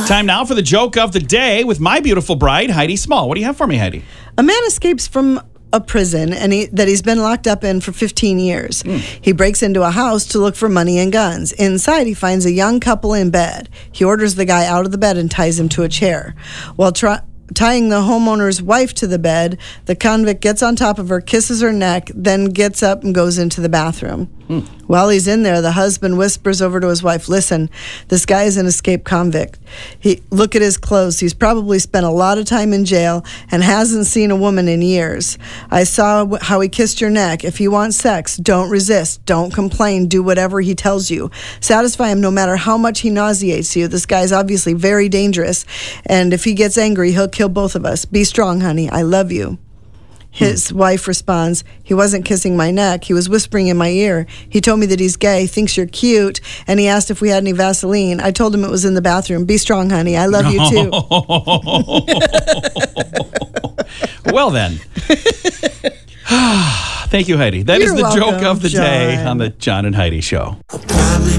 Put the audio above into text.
Time now for the joke of the day with my beautiful bride, Heidi Small. What do you have for me, Heidi? A man escapes from a prison that he's been locked up in for 15 years. He breaks into a house to look for money and guns. Inside, he finds a young couple in bed. He orders the guy out of the bed and ties him to a chair. While tying the homeowner's wife to the bed, the convict gets on top of her, kisses her neck, then gets up and goes into the bathroom. While he's in there, the husband whispers over to his wife, "Listen, this guy is an escaped convict. Look at his clothes. He's probably spent a lot of time in jail and hasn't seen a woman in years. I saw how he kissed your neck. If he wants sex, don't resist. Don't complain. Do whatever he tells you. Satisfy him no matter how much he nauseates you. This guy's obviously very dangerous, and if he gets angry, he'll kill both of us. Be strong, honey. I love you." His wife responds, "He wasn't kissing my neck. He was whispering in my ear. He told me that he's gay, thinks you're cute, and he asked if we had any Vaseline. I told him it was in the bathroom. Be strong, honey. I love you too." Well then. Thank you, Heidi. That is the joke of the day on the John and Heidi Show.